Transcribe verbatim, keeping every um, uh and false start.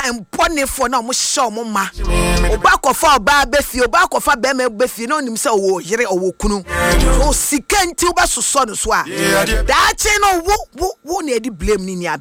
empone for na mo show mo ma oba kofa oba befi oba kofa be me befi no nim se wo yire owo kunu o sika nti oba soso no so a da che no wo wo wo na edi blame ni ni